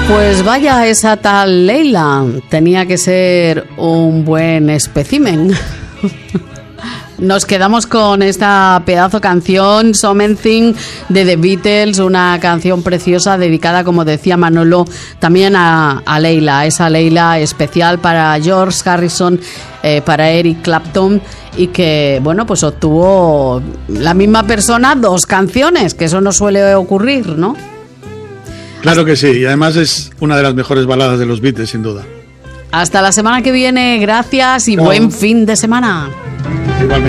Pues vaya, esa tal Leila tenía que ser un buen espécimen. Nos quedamos con esta pedazo canción, Something, de The Beatles, una canción preciosa dedicada, como decía Manolo, también a Leila, esa Leila especial para George Harrison, para Eric Clapton, y que, bueno, pues obtuvo la misma persona 2 canciones, que eso no suele ocurrir, ¿no? Claro que sí, y además es una de las mejores baladas de los Beatles, sin duda. Hasta la semana que viene, gracias y Chao. buen fin de semana. Igualmente.